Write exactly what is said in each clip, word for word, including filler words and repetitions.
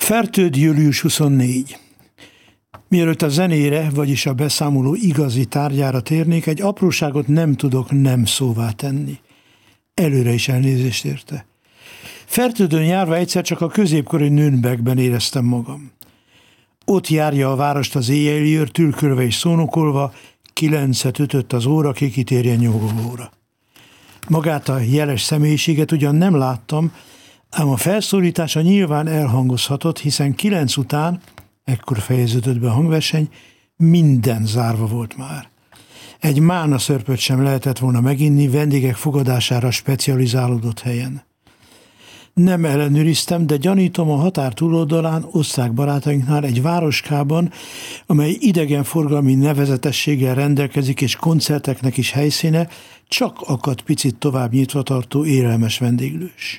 Fertőd július huszonnégy. Mielőtt a zenére, vagyis a beszámoló igazi tárgyára térnék, egy apróságot nem tudok nem szóvá tenni. Előre is elnézést érte. Fertődön járva egyszer csak a középkori Nürnbergben éreztem magam. Ott járja a várost az éjjeli őr, tülkölve és szónokolva, kilencet ütött az óra, ki kitérjen nyugovóra. Magát a jeles személyiséget ugyan nem láttam, ám a felszólítása nyilván elhangozhatott, hiszen kilenc után, ekkor fejeződött be a hangverseny, minden zárva volt már. Egy málna szörpöt sem lehetett volna meginni vendégek fogadására specializálódott helyen. Nem ellenőriztem, de gyanítom, a határ túloldalán osztrák barátainknál egy városkában, amely idegenforgalmi nevezetességgel rendelkezik és koncerteknek is helyszíne, csak akadt picit tovább nyitva tartó élelmes vendéglős.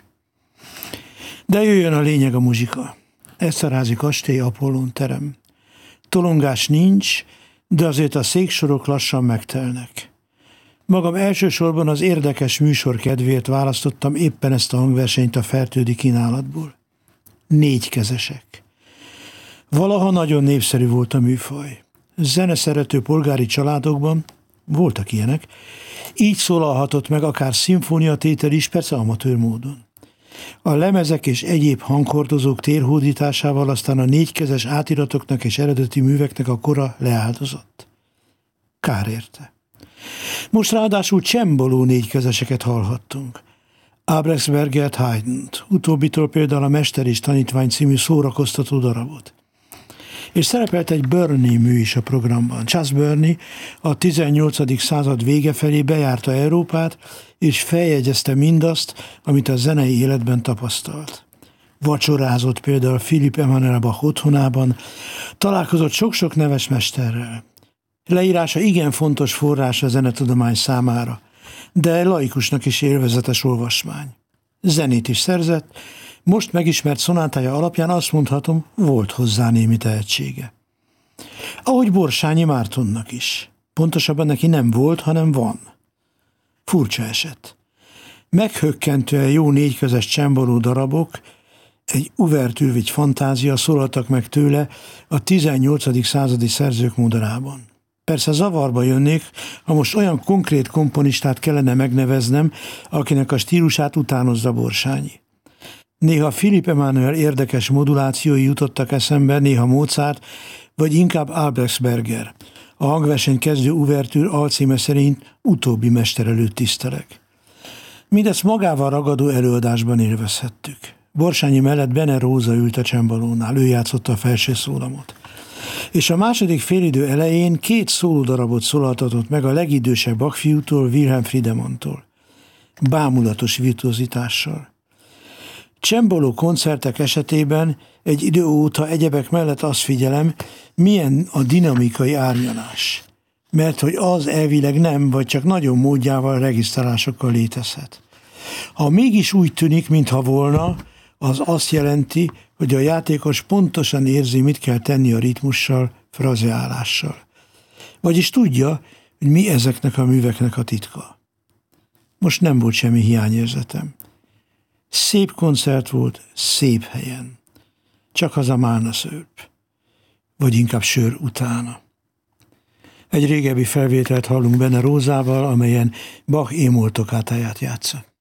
De jöjjön a lényeg, a muzsika. Eszterházy kastély, Apollón terem. Tolongás nincs, de azért a széksorok lassan megtelnek. Magam elsősorban az érdekes műsor kedvéért választottam éppen ezt a hangversenyt a fertődi kínálatból. Négykezesek. Valaha nagyon népszerű volt a műfaj. Zeneszerető polgári családokban, voltak ilyenek, így szólalhatott meg akár szimfóniatétel is, persze amatőr módon. A lemezek és egyéb hanghordozók térhódításával aztán a négykezes átiratoknak és eredeti műveknek a kora leáldozott. Kár érte. Most ráadásul csembaló négykezeseket hallhattunk. Albrechtsbergert, Haydnt, utóbbitól például a Mester és Tanítvány című szórakoztató darabot. És szerepelt egy Burney mű is a programban. Charles Burney a tizennyolcadik század vége felé bejárta Európát, és feljegyezte mindazt, amit a zenei életben tapasztalt. Vacsorázott például Philipp Emanuel Bach otthonában, találkozott sok-sok neves mesterrel. Leírása igen fontos forrás a zenetudomány számára, de laikusnak is élvezetes olvasmány. Zenét is szerzett, most megismert szonátája alapján azt mondhatom, volt hozzá némi tehetsége. Ahogy Borsányi Mártonnak is. Pontosabban neki nem volt, hanem van. Furcsa eset. Meghökkentően jó négykezes csembaló darabok, egy uvertűr vagy fantázia szólaltak meg tőle a tizennyolcadik századi szerzők modorában. Persze zavarba jönnék, ha most olyan konkrét komponistát kellene megneveznem, akinek a stílusát utánozza Borsányi. Néha Philipp Emanuel érdekes modulációi jutottak eszembe, néha Mozart, vagy inkább Albrechtsberger. A hangverseny kezdő uvertűr alcíme szerint utóbbi mester előtt tisztelek. Mindezt magával ragadó előadásban élvezhettük. Borsányi mellett Bene Róza ült a csembalónál, ő játszotta a felső szólamot. És a második félidő elején két szólódarabot szólaltatott meg a legidősebb Bach fiútól, Wilhelm Friedemanntól. Bámulatos virtuozitással. Csembaló koncertek esetében egy idő óta egyebek mellett azt figyelem, milyen a dinamikai árnyalás. Mert hogy az elvileg nem, vagy csak nagyon módjával, regisztrálásokkal létezhet. Ha mégis úgy tűnik, mintha volna, az azt jelenti, hogy a játékos pontosan érzi, mit kell tenni a ritmussal, frazeálással. Vagyis tudja, hogy mi ezeknek a műveknek a titka. Most nem volt semmi hiányérzetem. Szép koncert volt, szép helyen. Csak az a málna szörp. Vagy inkább sör utána. Egy régebbi felvételt hallunk Bene Rózával, amelyen Bach émol toccatáját játsza.